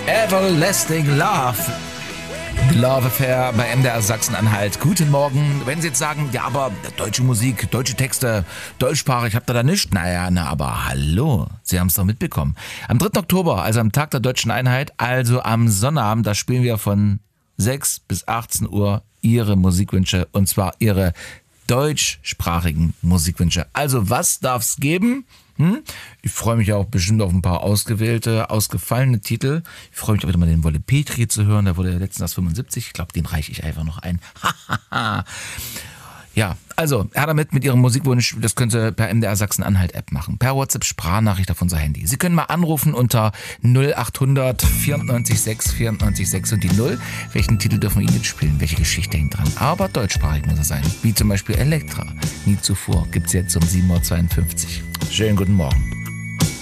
Everlasting Love. Love Affair bei MDR Sachsen-Anhalt. Guten Morgen. Wenn Sie jetzt sagen, ja, aber deutsche Musik, deutsche Texte, deutschsprachig, habt ihr da nichts? Naja, aber hallo, Sie haben es doch mitbekommen. Am 3. Oktober, also am Tag der Deutschen Einheit, also am Sonnabend, da spielen wir von 6 bis 18 Uhr Ihre Musikwünsche, und zwar Ihre deutschsprachigen Musikwünsche. Also was darf's geben? Ich freue mich auch bestimmt auf ein paar ausgefallene Titel. Ich freue mich auch wieder mal den Wolle Petri zu hören. Der wurde ja letztens erst 75. Ich glaube, den reiche ich einfach noch ein. Ja, also, her damit mit Ihrem Musikwunsch. Das können Sie per MDR Sachsen-Anhalt App machen. Per WhatsApp Sprachnachricht auf unser Handy. Sie können mal anrufen unter 0800 94 6 94 6 und die 0. Welchen Titel dürfen wir Ihnen jetzt spielen? Welche Geschichte hängt dran? Aber deutschsprachig muss es sein. Wie zum Beispiel Elektra. Nie zuvor. Gibt's jetzt um 7.52 Uhr. Schönen guten Morgen.